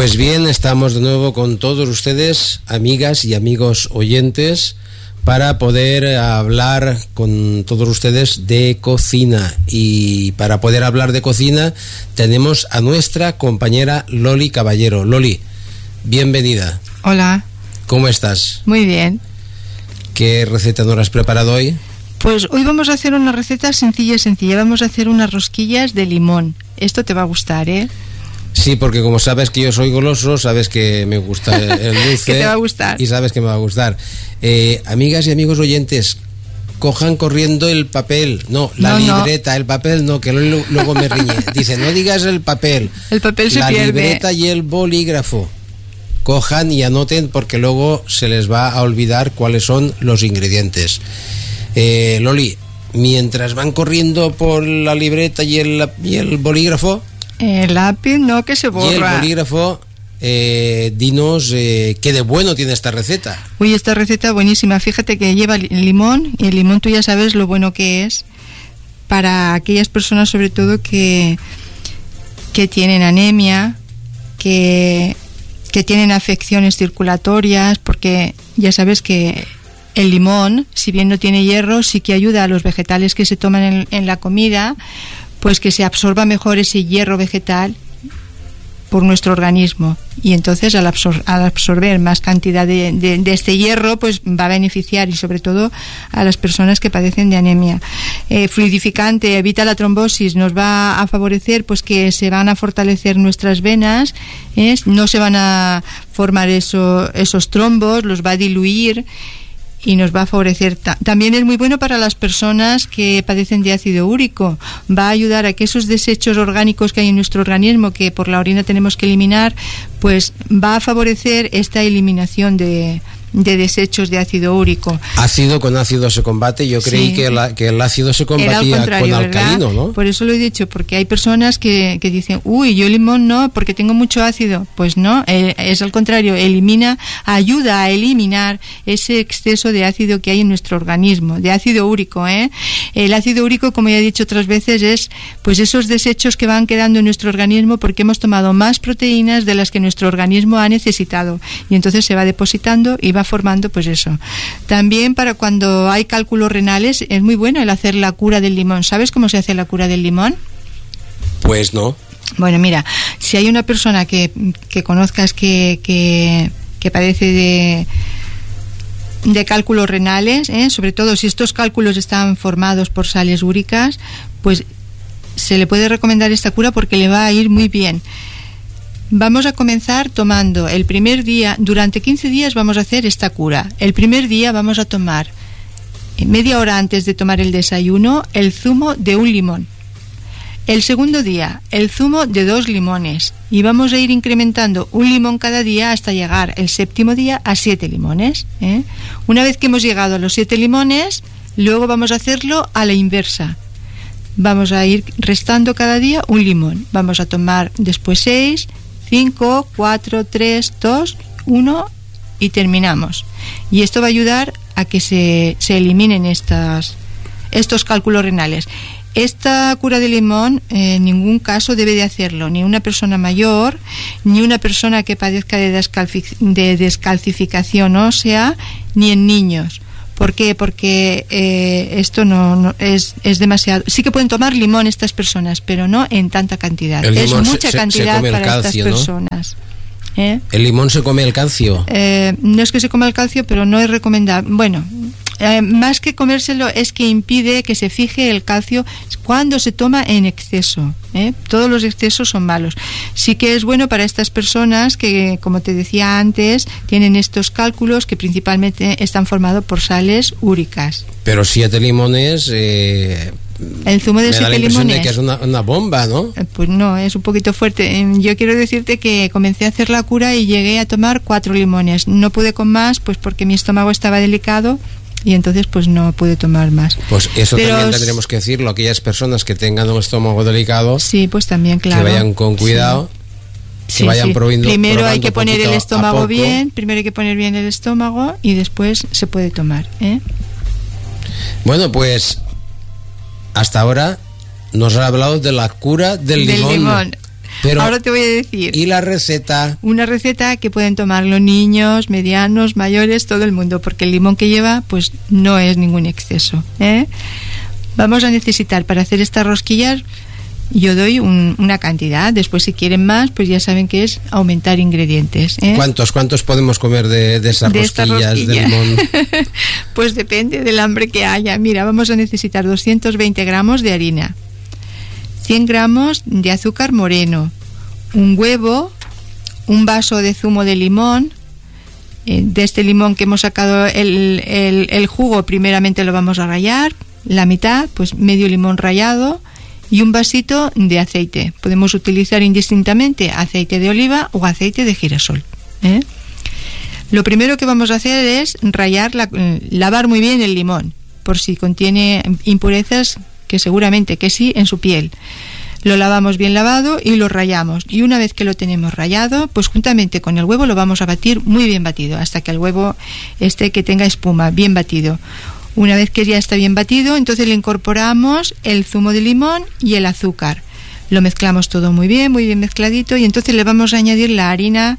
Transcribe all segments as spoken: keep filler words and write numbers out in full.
Pues bien, estamos de nuevo con todos ustedes, amigas y amigos oyentes, para poder hablar con todos ustedes de cocina. Y para poder hablar de cocina tenemos a nuestra compañera Loli Caballero. Loli, bienvenida. Hola. ¿Cómo estás? Muy bien. ¿Qué receta nos has preparado hoy? Pues hoy vamos a hacer una receta sencilla, sencilla. Vamos a hacer unas rosquillas de limón. Esto te va a gustar, ¿eh? Sí, porque como sabes que yo soy goloso, sabes que me gusta el dulce. Que te va a gustar. Y sabes que me va a gustar. Eh, amigas y amigos oyentes, cojan corriendo el papel. No, la no, libreta, no. El papel no, que luego me riñe. Dice, no digas el papel. El papel se la pierde. La libreta y el bolígrafo. Cojan y anoten porque luego se les va a olvidar cuáles son los ingredientes. Eh, Loli, mientras van corriendo por la libreta y el, y el bolígrafo... El lápiz no, que se borra. Y el bolígrafo, eh, dinos eh, qué de bueno tiene esta receta. Uy, esta receta buenísima. Fíjate que lleva limón, y el limón tú ya sabes lo bueno que es para aquellas personas sobre todo que, que tienen anemia, que, que tienen afecciones circulatorias, porque ya sabes que el limón, si bien no tiene hierro, sí que ayuda a los vegetales que se toman en, en la comida, pues que se absorba mejor ese hierro vegetal por nuestro organismo, y entonces al, absor- al absorber más cantidad de, de, de este hierro, pues va a beneficiar, y sobre todo a las personas que padecen de anemia. Eh, fluidificante, evita la trombosis, nos va a favorecer pues que se van a fortalecer nuestras venas, ¿eh? No se van a formar eso, esos trombos, los va a diluir y nos va a favorecer. También es muy bueno para las personas que padecen de ácido úrico. Va a ayudar a que esos desechos orgánicos que hay en nuestro organismo, que por la orina tenemos que eliminar, pues va a favorecer esta eliminación de, de desechos de ácido úrico. Ácido con ácido se combate. Yo creí sí. que, la, que el ácido se combatía con alcalino, ¿no? Por eso lo he dicho, porque hay personas que, que dicen, uy, yo limón no, porque tengo mucho ácido. Pues no, eh, es al contrario, elimina, ayuda a eliminar ese exceso de ácido que hay en nuestro organismo, de ácido úrico, ¿eh? El ácido úrico, como ya he dicho otras veces, es pues esos desechos que van quedando en nuestro organismo porque hemos tomado más proteínas de las que nuestro organismo ha necesitado, y entonces se va depositando y va formando pues eso. También para cuando hay cálculos renales es muy bueno el hacer la cura del limón. ¿Sabes cómo se hace la cura del limón? Pues no. Bueno, mira, si hay una persona que, que conozcas que, que, que padece de de cálculos renales, ¿eh? Sobre todo si estos cálculos están formados por sales úricas, pues se le puede recomendar esta cura porque le va a ir muy bien. Vamos a comenzar tomando el primer día, durante quince días vamos a hacer esta cura. El primer día vamos a tomar, media hora antes de tomar el desayuno, el zumo de un limón. El segundo día, el zumo de dos limones, y vamos a ir incrementando un limón cada día hasta llegar el séptimo día a siete limones, ¿eh? Una vez que hemos llegado a los siete limones, luego vamos a hacerlo a la inversa. Vamos a ir restando cada día un limón. Vamos a tomar después seis, cinco, cuatro, tres, dos, uno y terminamos. Y esto va a ayudar a que se, se eliminen estas, estos cálculos renales. Esta cura de limón eh, en ningún caso debe de hacerlo ni una persona mayor, ni una persona que padezca de, descalci- de descalcificación ósea, ni en niños. ¿Por qué? Porque eh, esto no, no es, es demasiado. Sí que pueden tomar limón estas personas, pero no en tanta cantidad. Es mucha se, cantidad se para calcio, estas personas. ¿no? ¿Eh? ¿El limón se come el calcio? Eh, no es que se coma el calcio, pero no es recomendable. Bueno, eh, más que comérselo es que impide que se fije el calcio cuando se toma en exceso, ¿eh? Todos los excesos son malos. Sí que es bueno para estas personas que, como te decía antes, tienen estos cálculos que principalmente están formados por sales úricas. Pero siete limones... Eh... El zumo de siete limones. De que es una, una bomba, ¿no? Pues no, es un poquito fuerte. Yo quiero decirte que comencé a hacer la cura y llegué a tomar cuatro limones. No pude con más, pues porque mi estómago estaba delicado y entonces pues no pude tomar más. Pues eso Pero también tendremos que decirlo, aquellas personas que tengan un estómago delicado. Sí, pues también, claro. Que vayan con cuidado. Sí. Que sí, vayan sí. Probando, primero hay que poner el estómago bien, bien, primero hay que poner bien el estómago y después se puede tomar, ¿eh? Bueno, pues hasta ahora nos ha hablado de la cura del, del limón, limón. Pero, ahora te voy a decir. ¿Y la receta? Una receta que pueden tomar los niños, medianos, mayores, todo el mundo, porque el limón que lleva, pues no es ningún exceso, ¿eh? Vamos a necesitar para hacer estas rosquillas, yo doy un, una cantidad. Después, si quieren más, pues ya saben que es aumentar ingredientes, ¿eh? ¿Cuántos, cuántos podemos comer de, de esas de rosquillas rosquilla. de limón? Pues depende del hambre que haya. Mira, vamos a necesitar doscientos veinte gramos de harina, cien gramos de azúcar moreno, un huevo, un vaso de zumo de limón. Eh, de este limón que hemos sacado el, el, el jugo, primeramente lo vamos a rallar, la mitad, pues medio limón rallado, y un vasito de aceite. Podemos utilizar indistintamente aceite de oliva o aceite de girasol, ¿eh? Lo primero que vamos a hacer es rallar, la, lavar muy bien el limón, por si contiene impurezas, que seguramente que sí, en su piel. Lo lavamos bien lavado y lo rallamos. Y una vez que lo tenemos rallado, pues juntamente con el huevo lo vamos a batir muy bien batido, hasta que el huevo esté que tenga espuma, bien batido. Una vez que ya está bien batido, entonces le incorporamos el zumo de limón y el azúcar. Lo mezclamos todo muy bien, muy bien mezcladito, y entonces le vamos a añadir la harina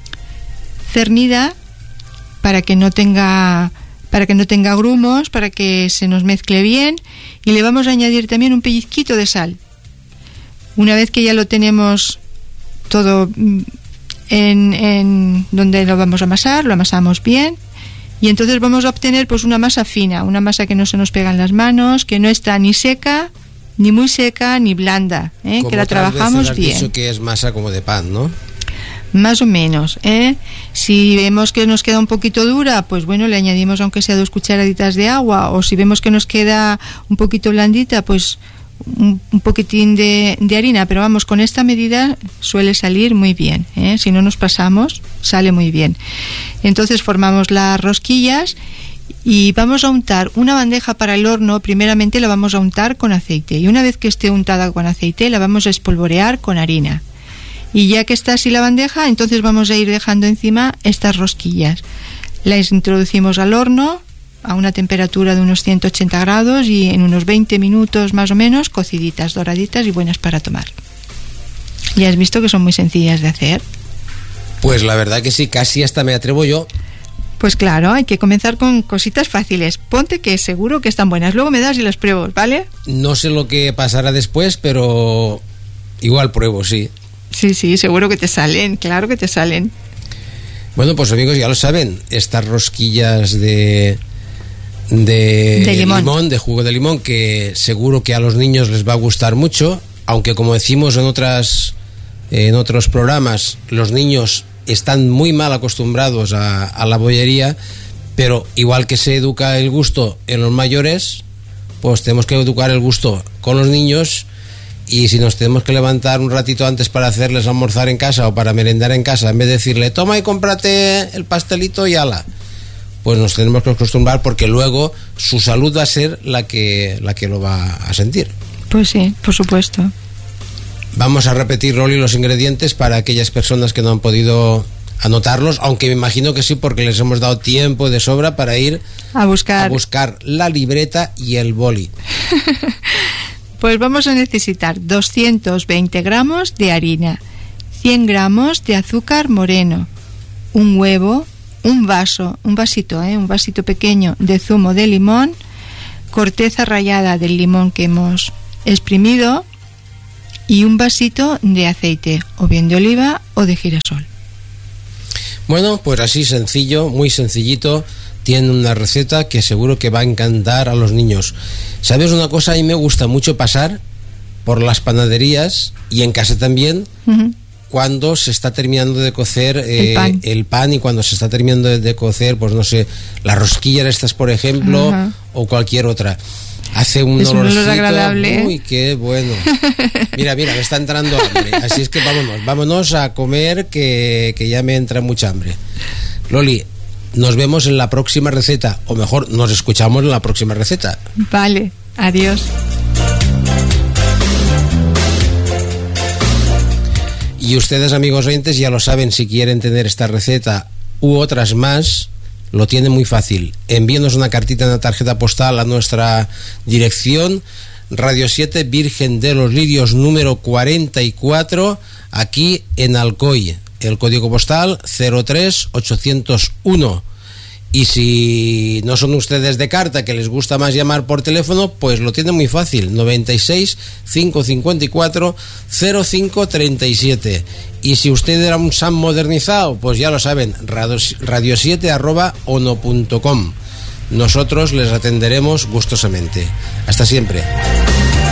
cernida para que no tenga para que no tenga grumos, para que se nos mezcle bien, y le vamos a añadir también un pellizquito de sal. Una vez que ya lo tenemos todo en, en donde lo vamos a amasar, lo amasamos bien. Y entonces vamos a obtener pues una masa fina, una masa que no se nos pega en las manos, que no está ni seca, ni muy seca, ni blanda, ¿eh? Que la trabajamos bien. Has dicho que es masa como de pan, ¿no? Más o menos, ¿eh? Si vemos que nos queda un poquito dura, pues bueno, le añadimos aunque sea dos cucharaditas de agua, o si vemos que nos queda un poquito blandita, pues un, un poquitín de, de harina, pero vamos, con esta medida suele salir muy bien, ¿eh? Si no nos pasamos, sale muy bien. Entonces formamos las rosquillas y vamos a untar una bandeja para el horno. Primeramente la vamos a untar con aceite, y una vez que esté untada con aceite la vamos a espolvorear con harina, y ya que está así la bandeja, entonces vamos a ir dejando encima estas rosquillas. Las introducimos al horno a una temperatura de unos ciento ochenta grados, y en unos veinte minutos más o menos, cociditas, doraditas y buenas para tomar. Ya has visto que son muy sencillas de hacer. Pues la verdad que sí, casi hasta me atrevo yo. Pues claro, hay que comenzar con cositas fáciles. Ponte que seguro que están buenas. Luego me das y las pruebo, ¿vale? No sé lo que pasará después, pero igual pruebo, sí. Sí, sí, seguro que te salen, claro que te salen. Bueno, pues amigos, ya lo saben, estas rosquillas de... De, de limón. limón, de jugo de limón, que seguro que a los niños les va a gustar mucho, aunque como decimos en otras en otros programas, los niños están muy mal acostumbrados a, a la bollería, pero igual que se educa el gusto en los mayores, pues tenemos que educar el gusto con los niños. Y si nos tenemos que levantar un ratito antes para hacerles almorzar en casa o para merendar en casa, en vez de decirle toma y cómprate el pastelito y ala, pues nos tenemos que acostumbrar, porque luego su salud va a ser la que la que lo va a sentir. Pues sí, por supuesto. Vamos a repetir, Loli, los ingredientes para aquellas personas que no han podido anotarlos, aunque me imagino que sí, porque les hemos dado tiempo de sobra para ir a buscar, a buscar la libreta y el boli. Pues vamos a necesitar doscientos veinte gramos de harina, cien gramos de azúcar moreno, un huevo, un vaso, un vasito, ¿eh? un vasito pequeño de zumo de limón, corteza rallada del limón que hemos exprimido, y un vasito de aceite, o bien de oliva o de girasol. Bueno, pues así sencillo, muy sencillito. Tiene una receta que seguro que va a encantar a los niños. ¿Sabes una cosa? A mí me gusta mucho pasar por las panaderías, y en casa también, uh-huh. cuando se está terminando de cocer eh, el, pan. el pan y cuando se está terminando de, de cocer, pues no sé, las rosquillas estas, por ejemplo, uh-huh. o cualquier otra. Hace un es olorcito un olor agradable. Uy, qué bueno. Mira, mira, me está entrando hambre. Así es que vámonos, vámonos a comer, que, que ya me entra mucha hambre. Loli, nos vemos en la próxima receta, o mejor, nos escuchamos en la próxima receta. Vale, adiós. Y ustedes, amigos oyentes, ya lo saben, si quieren tener esta receta u otras más, lo tienen muy fácil. Envíenos una cartita en la tarjeta postal a nuestra dirección, Radio siete Virgen de los Lirios número cuarenta y cuatro, aquí en Alcoy. El código postal cero tres ochocientos uno. Y si no son ustedes de carta, que les gusta más llamar por teléfono, pues lo tienen muy fácil, noventa y seis, cinco cincuenta y cuatro, cero cinco treinta y siete. Y si usted era un S A M modernizado, pues ya lo saben, radio siete arroba ono punto com. Nosotros les atenderemos gustosamente. Hasta siempre.